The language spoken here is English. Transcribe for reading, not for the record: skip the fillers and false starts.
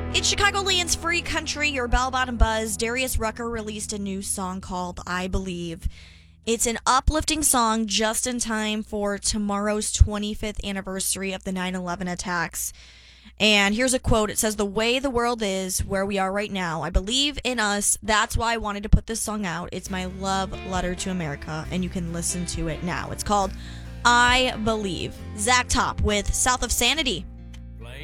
It's Chicagoland's free country, your bell-bottom buzz. Darius Rucker released a new song called I Believe. It's an uplifting song just in time for tomorrow's 25th anniversary of the 9/11 attacks. And here's a quote. It says, "The way the world is, where we are right now, I believe in us. That's why I wanted to put this song out. It's my love letter to America." And you can listen to it now. It's called I Believe. Zach Top with South of Sanity.